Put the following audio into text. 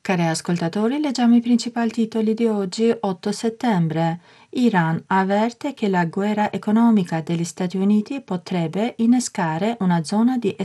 Cari ascoltatori, leggiamo i principali titoli di oggi, 8 settembre. Iran avverte che la guerra economica degli Stati Uniti potrebbe innescare una zona di